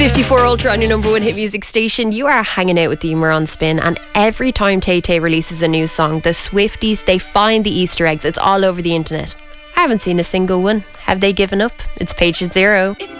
54 Ultra on your number one hit music station. You are hanging out with the Emer on Spin, and every time Tay Tay releases a new song, the Swifties, they find the Easter eggs. It's all over the internet. I haven't seen a single one. Have they given up? It's Patient Zero.